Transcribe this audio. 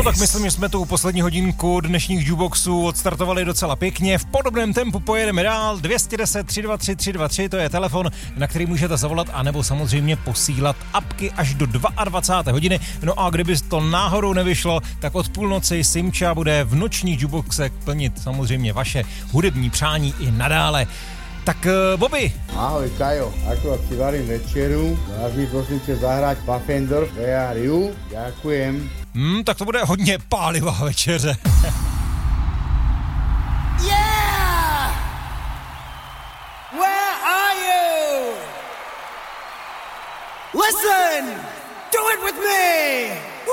tak myslím, že jsme tu poslední hodinku dnešních jukeboxů odstartovali docela pěkně. V podobném tempu pojedeme dál. 210 323 323, to je telefon, na který můžete zavolat, anebo samozřejmě posílat apky až do 22. hodiny. No a kdyby to náhodou nevyšlo, tak od půlnoci Simča bude v nočních jukeboxech plnit samozřejmě vaše hudební přání i nadále. Tak Bobby. Ahoj Kajo, akurát si varím večeru, dáš mi prosím tě zahrať Puffendorf, Where are you? Ďakujem. Tak to bude hodně pálivá večeře. Yeah! Where are you? Listen! Do it with me!